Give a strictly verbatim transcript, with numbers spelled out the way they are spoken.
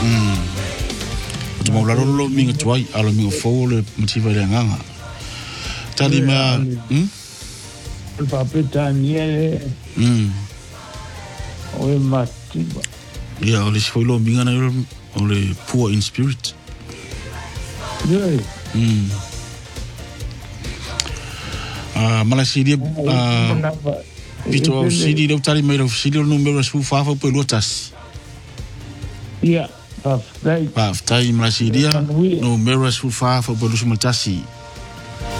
Mm. Tu mau laro lo minga tuai alo minga fo le motiva le nganga. Tali ma hm? Il papeta niele. Mm. O e matiba. Ya ole si foi lo minga na ole poor in spirit. Yeah. Mm. Ah, Malasidia ah Vito au sidi le tali mai lo sidi no numero su fa fa pe lotas. Yeah, aftai. Pa aftai Malasidia no numero su fa fa pe lo su matasi.